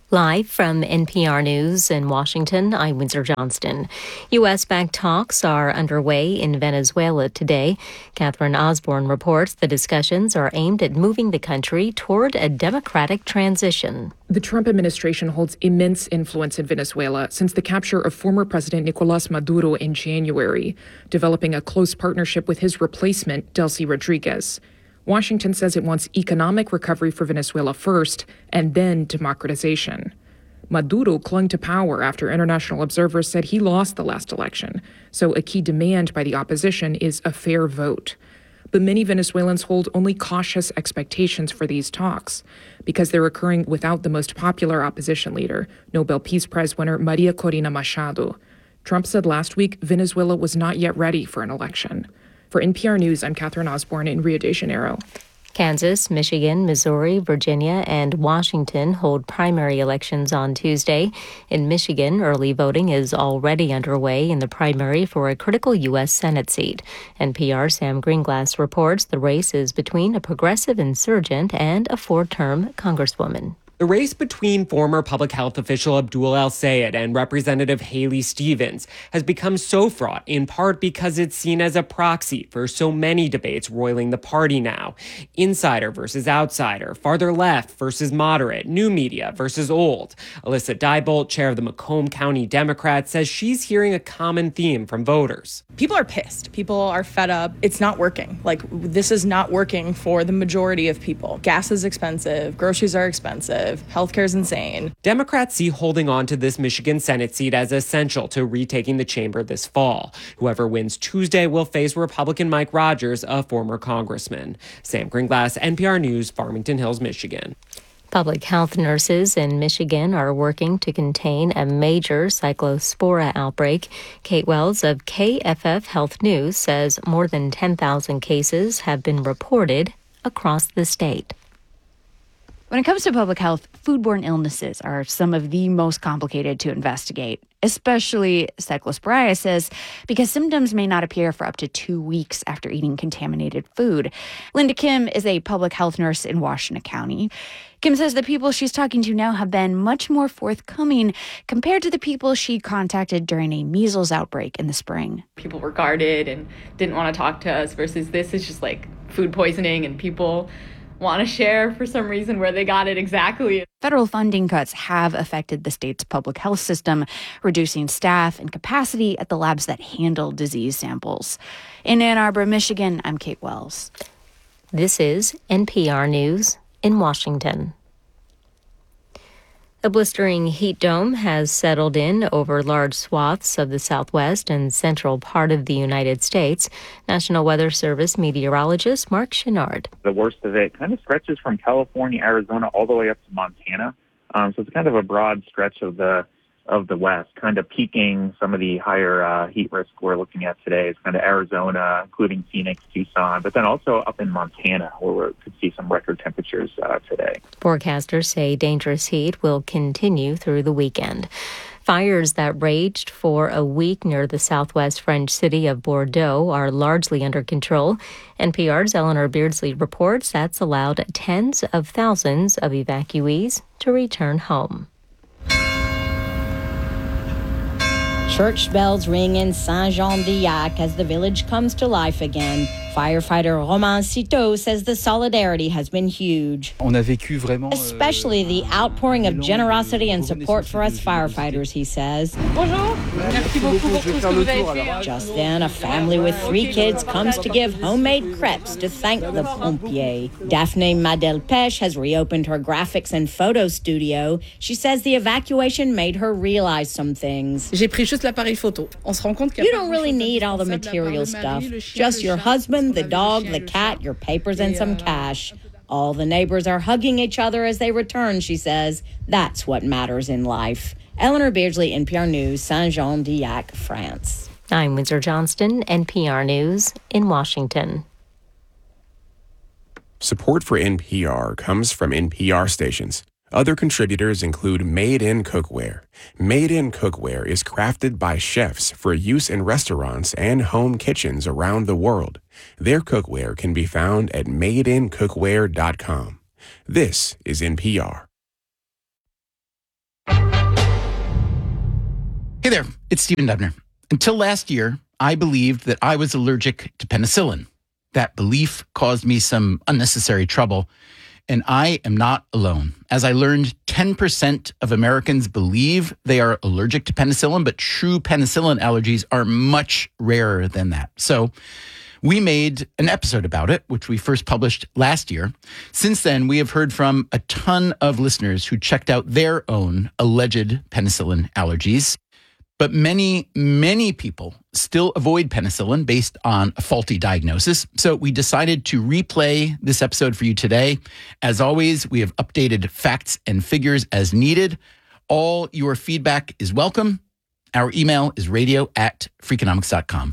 Live from NPR News in Washington, I'm Windsor Johnston. U.S.-backed talks are underway in Venezuela today. Catherine Osborne reports the discussions are aimed at moving the country toward a democratic transition. The Trump administration holds immense influence in Venezuela since the capture of former President Nicolás Maduro in January, developing a close partnership with his replacement, Delcy Rodriguez. Washington says it wants economic recovery for Venezuela first, and then democratization. Maduro clung to power after international observers said he lost the last election, so a key demand by the opposition is a fair vote. But many Venezuelans hold only cautious expectations for these talks, because they're occurring without the most popular opposition leader, Nobel Peace Prize winner Maria Corina Machado. Trump said last week Venezuela was not yet ready for an election. For NPR News, I'm Catherine Osborne in Rio de Janeiro. Kansas, Michigan, Missouri, Virginia, and Washington hold primary elections on Tuesday. In Michigan, early voting is already underway in the primary for a critical U.S. Senate seat. NPR's Sam Greenglass reports the race is between a progressive insurgent and a four-term congresswoman. The race between former public health official Abdul El-Sayed and Representative Haley Stevens has become so fraught, in part because it's seen as a proxy for so many debates roiling the party now. Insider versus outsider, farther left versus moderate, new media versus old. Alyssa Diebolt, chair of the Macomb County Democrats, says she's hearing a common theme from voters. People are pissed. People are fed up. It's not working. This is not working for the majority of people. Gas is expensive. Groceries are expensive. Healthcare is insane. Democrats see holding on to this Michigan Senate seat as essential to retaking the chamber this fall. Whoever wins Tuesday will face Republican Mike Rogers, a former congressman. Sam Greenglass, NPR News, Farmington Hills, Michigan. Public health nurses in Michigan are working to contain a major cyclospora outbreak. Kate Wells of KFF Health News says more than 10,000 cases have been reported across the state. When it comes to public health, foodborne illnesses are some of the most complicated to investigate, especially cyclosporiasis, because symptoms may not appear for up to 2 weeks after eating contaminated food. Linda Kim is a public health nurse in Washington County. Kim says the people she's talking to now have been much more forthcoming compared to the people she contacted during a measles outbreak in the spring. People were guarded and didn't want to talk to us versus this is just like food poisoning and people want to share for some reason where they got it exactly. Federal funding cuts have affected the state's public health system, reducing staff and capacity at the labs that handle disease samples. In Ann Arbor, Michigan, I'm Kate Wells. This is NPR News in Washington. A blistering heat dome has settled in over large swaths of the southwest and central part of the United States. National Weather Service meteorologist Mark Chenard. The worst of it kind of stretches from California, Arizona, all the way up to Montana. So it's kind of a broad stretch of the west, kind of peaking some of the higher heat risk we're looking at today. It's kind of Arizona, including Phoenix, Tucson, but then also up in Montana, where we could see some record temperatures today. Forecasters say dangerous heat will continue through the weekend. Fires that raged for a week near the southwest French city of Bordeaux are largely under control. NPR's Eleanor Beardsley reports that's allowed tens of thousands of evacuees to return home. Church bells ring in Saint-Jean-d'Yac as the village comes to life again. Firefighter Romain Citeau says the solidarity has been huge. Especially the outpouring of generosity and support for us firefighters, he says. Just then, a family with 3 kids comes to give homemade crepes to thank the pompiers. Daphne Madel-Peche has reopened her graphics and photo studio. She says the evacuation made her realize some things. You don't really need all the material stuff. Just your husband, the dog, the cat, your papers, and some cash. All the neighbors are hugging each other as they return, she says. That's what matters in life. Eleanor Beardsley, NPR News, Saint-Jean-d'Yac, France. I'm Windsor Johnston, NPR News in Washington. Support for NPR comes from NPR stations. Other contributors include Made in Cookware. Made in Cookware is crafted by chefs for use in restaurants and home kitchens around the world. Their cookware can be found at madeincookware.com. This is NPR. Hey there, it's Stephen Dubner. Until last year, I believed that I was allergic to penicillin. That belief caused me some unnecessary trouble, and I am not alone. As I learned, 10% of Americans believe they are allergic to penicillin, but true penicillin allergies are much rarer than that. So we made an episode about it, which we first published last year. Since then, we have heard from a ton of listeners who checked out their own alleged penicillin allergies. But many, many people still avoid penicillin based on a faulty diagnosis. So we decided to replay this episode for you today. As always, we have updated facts and figures as needed. All your feedback is welcome. Our email is radio@freakonomics.com.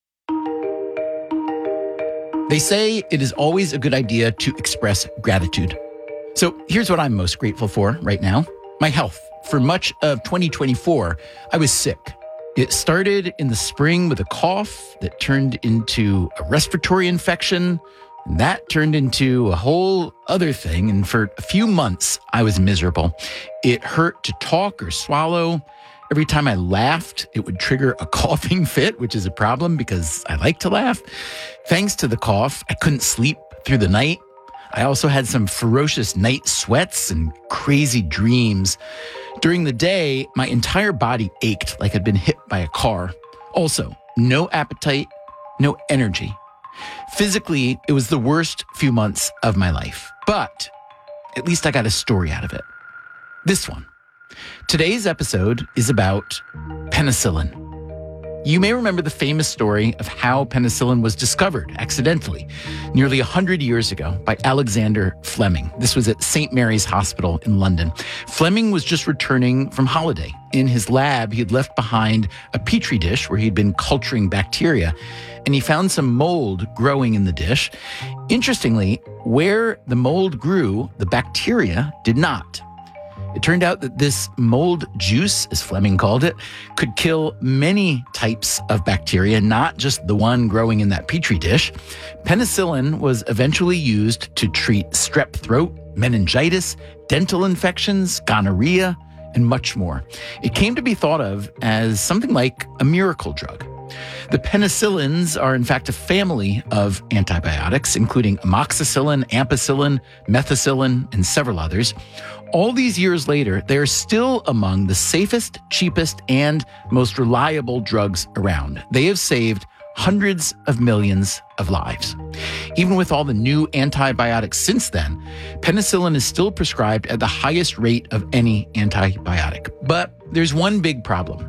They say it is always a good idea to express gratitude. So here's what I'm most grateful for right now. My health. For much of 2024, I was sick. It started in the spring with a cough that turned into a respiratory infection, and that turned into a whole other thing. And for a few months, I was miserable. It hurt to talk or swallow. Every time I laughed, it would trigger a coughing fit, which is a problem because I like to laugh. Thanks to the cough, I couldn't sleep through the night. I also had some ferocious night sweats and crazy dreams. During the day, my entire body ached like I'd been hit by a car. Also, no appetite, no energy. Physically, it was the worst few months of my life, but at least I got a story out of it. This one. Today's episode is about penicillin. You may remember the famous story of how penicillin was discovered accidentally nearly 100 years ago by Alexander Fleming. This was at St. Mary's Hospital in London. Fleming was just returning from holiday. In his lab, he had left behind a petri dish where he'd been culturing bacteria, and he found some mold growing in the dish. Interestingly, where the mold grew, the bacteria did not. It turned out that this mold juice, as Fleming called it, could kill many types of bacteria, not just the one growing in that petri dish. Penicillin was eventually used to treat strep throat, meningitis, dental infections, gonorrhea, and much more. It came to be thought of as something like a miracle drug. The penicillins are in fact a family of antibiotics, including amoxicillin, ampicillin, methicillin, and several others. All these years later, they are still among the safest, cheapest, and most reliable drugs around. They have saved hundreds of millions of lives. Even with all the new antibiotics since then, penicillin is still prescribed at the highest rate of any antibiotic. But there's one big problem.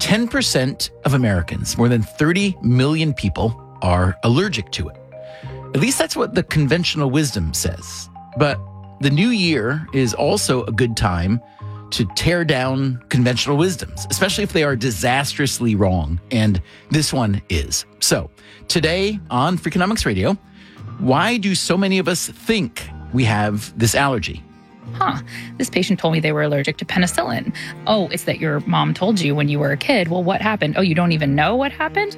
10% of Americans, more than 30 million people, are allergic to it. At least that's what the conventional wisdom says. But the new year is also a good time to tear down conventional wisdoms, especially if they are disastrously wrong. And this one is. So today on Freakonomics Radio, why do so many of us think we have this allergy? This patient told me they were allergic to penicillin. Oh, it's that your mom told you when you were a kid. Well, what happened? Oh, you don't even know what happened?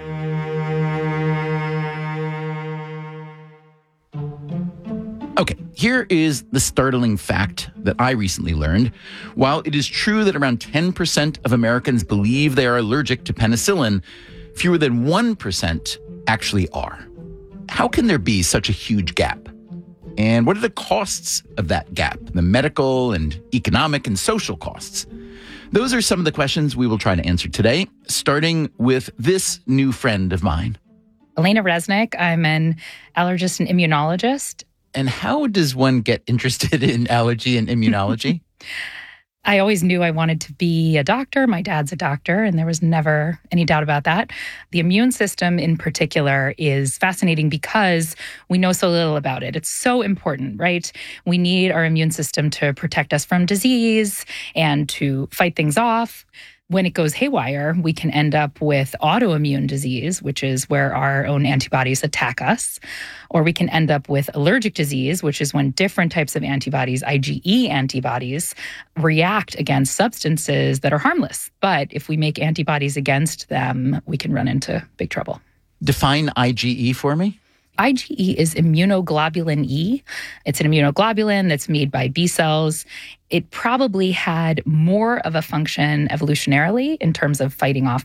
Okay, here is the startling fact that I recently learned. While it is true that around 10% of Americans believe they are allergic to penicillin, fewer than 1% actually are. How can there be such a huge gap? And what are the costs of that gap? The medical and economic and social costs? Those are some of the questions we will try to answer today, starting with this new friend of mine. Elena Resnick. I'm an allergist and immunologist. And how does one get interested in allergy and immunology? I always knew I wanted to be a doctor. My dad's a doctor, and there was never any doubt about that. The immune system in particular is fascinating because we know so little about it. It's so important, right? We need our immune system to protect us from disease and to fight things off. When it goes haywire, we can end up with autoimmune disease, which is where our own antibodies attack us. Or we can end up with allergic disease, which is when different types of antibodies, IgE antibodies, react against substances that are harmless. But if we make antibodies against them, we can run into big trouble. Define IgE for me. IgE is immunoglobulin E. It's an immunoglobulin that's made by B cells. It probably had more of a function evolutionarily in terms of fighting off